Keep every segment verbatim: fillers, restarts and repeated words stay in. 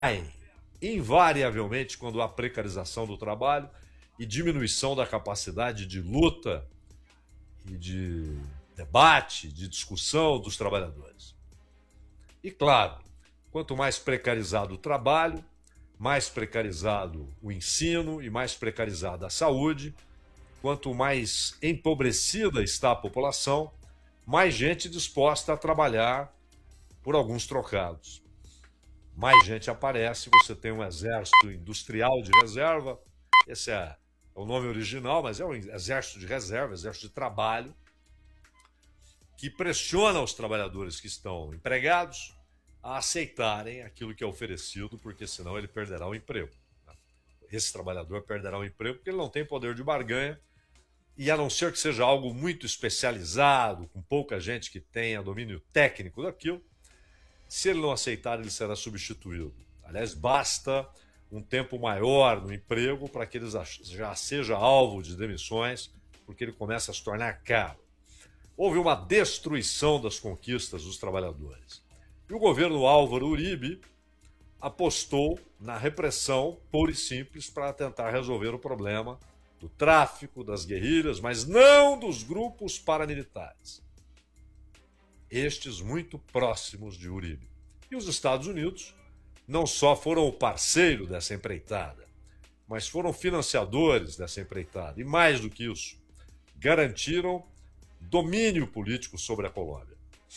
invariavelmente quando há precarização do trabalho e diminuição da capacidade de luta e de debate, de discussão dos trabalhadores. E claro, quanto mais precarizado o trabalho, mais precarizado o ensino e mais precarizada a saúde, quanto mais empobrecida está a população, mais gente disposta a trabalhar por alguns trocados. Mais gente aparece, você tem um exército industrial de reserva, esse é, é o nome original, mas é um exército de reserva, exército de trabalho, que pressiona os trabalhadores que estão empregados a aceitarem aquilo que é oferecido, porque senão ele perderá o emprego. Esse trabalhador perderá o emprego porque ele não tem poder de barganha, e a não ser que seja algo muito especializado, com pouca gente que tenha domínio técnico daquilo, se ele não aceitar, ele será substituído. Aliás, basta um tempo maior no emprego para que ele já seja alvo de demissões, porque ele começa a se tornar caro. Houve uma destruição das conquistas dos trabalhadores. E o governo Álvaro Uribe apostou na repressão pura e simples para tentar resolver o problema do tráfico, das guerrilhas, mas não dos grupos paramilitares. Estes muito próximos de Uribe. E os Estados Unidos não só foram o parceiro dessa empreitada, mas foram financiadores dessa empreitada. E mais do que isso, garantiram domínio político sobre a Colômbia.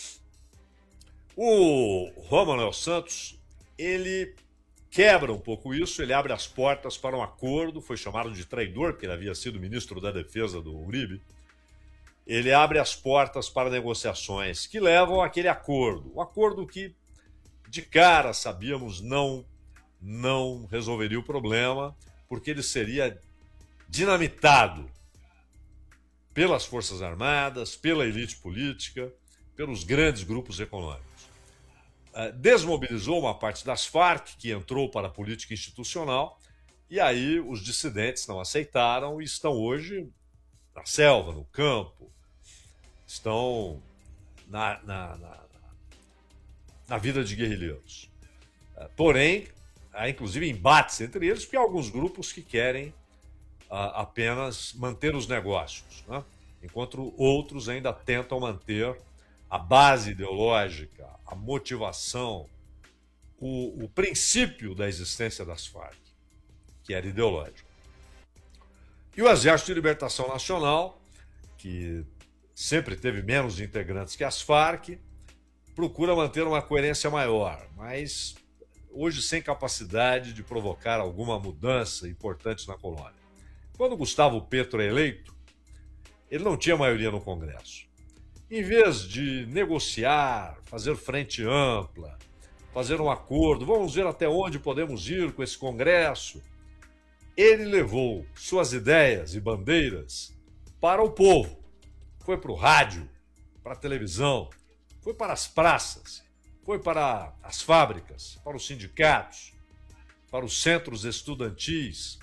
O Juan Manuel Santos, ele quebra um pouco isso, ele abre as portas para um acordo, foi chamado de traidor, porque ele havia sido ministro da Defesa do Uribe. Ele abre as portas para negociações que levam àquele acordo. Um acordo que, de cara, sabíamos não, não resolveria o problema, porque ele seria dinamitado pelas Forças Armadas, pela elite política, pelos grandes grupos econômicos. Desmobilizou uma parte das Farc, que entrou para a política institucional, e aí os dissidentes não aceitaram e estão hoje na selva, no campo, estão na, na, na, na vida de guerrilheiros. Porém, há inclusive embates entre eles, porque há alguns grupos que querem uh, apenas manter os negócios, né? Enquanto outros ainda tentam manter a base ideológica, a motivação, o, o princípio da existência das Farc, que era ideológico. E o Exército de Libertação Nacional, que sempre teve menos integrantes que as Farc, procura manter uma coerência maior, mas hoje sem capacidade de provocar alguma mudança importante na Colômbia. Quando Gustavo Petro é eleito, ele não tinha maioria no Congresso. Em vez de negociar, fazer frente ampla, fazer um acordo, vamos ver até onde podemos ir com esse Congresso, ele levou suas ideias e bandeiras para o povo. Foi para o rádio, para a televisão, foi para as praças, foi para as fábricas, para os sindicatos, para os centros estudantis,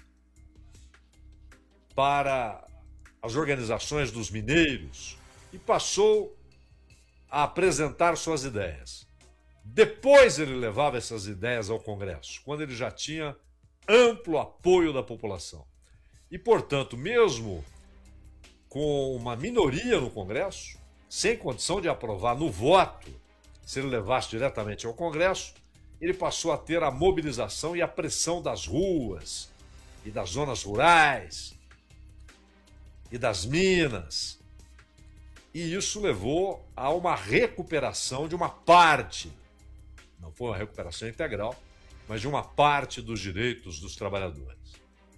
para as organizações dos mineiros, e passou a apresentar suas ideias. Depois ele levava essas ideias ao Congresso, quando ele já tinha amplo apoio da população. E, portanto, mesmo com uma minoria no Congresso, sem condição de aprovar no voto, se ele levasse diretamente ao Congresso, ele passou a ter a mobilização e a pressão das ruas e das zonas rurais e das minas. E isso levou a uma recuperação de uma parte, não foi uma recuperação integral, mas de uma parte dos direitos dos trabalhadores.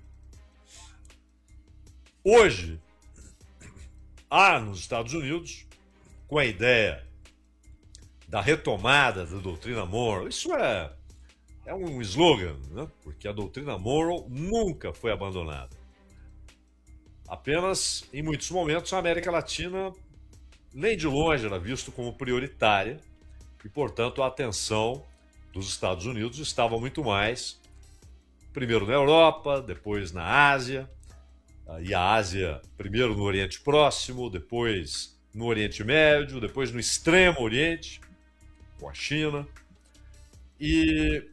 Hoje, há nos Estados Unidos, com a ideia da retomada da doutrina Monroe, isso é, é um slogan, né? Porque a doutrina Monroe nunca foi abandonada. Apenas, em muitos momentos, a América Latina nem de longe era visto como prioritária e, portanto, a atenção dos Estados Unidos estava muito mais, primeiro na Europa, depois na Ásia, e a Ásia primeiro no Oriente Próximo, depois no Oriente Médio, depois no Extremo Oriente, com a China. E